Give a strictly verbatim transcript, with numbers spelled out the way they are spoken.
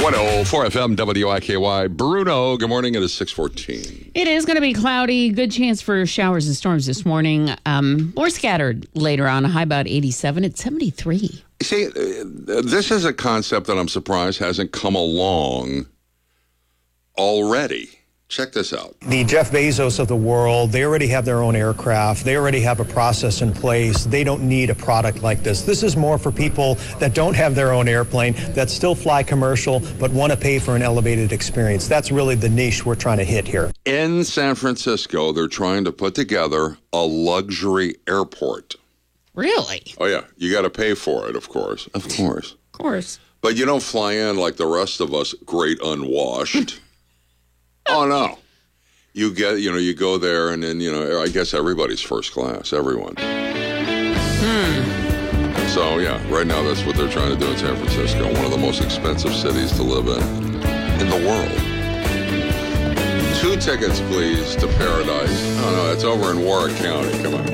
one oh four F M W I K Y. Bruno, good morning. It is six fourteen. It is going to be cloudy. Good chance for showers and storms this morning. Um, more scattered later on. A high about eighty-seven. It's seventy-three. See, uh, this is a concept that I'm surprised hasn't come along already. Check this out. The Jeff Bezos of the world, they already have their own aircraft. They already have a process in place. They don't need a product like this. This is more for people that don't have their own airplane, that still fly commercial, but want to pay for an elevated experience. That's really the niche we're trying to hit here. In San Francisco, they're trying to put together a luxury airport. Really? Oh, yeah. You got to pay for it, of course. Of course. Of course. But you don't fly in like the rest of us, great unwashed. Oh, no. You get, you know, you go there and then, you know, I guess everybody's first class, everyone. Hmm. So, yeah, right now that's what they're trying to do in San Francisco, one of the most expensive cities to live in, in the world. Two tickets, please, to Paradise. Oh, no, it's over in Warwick County. Come on.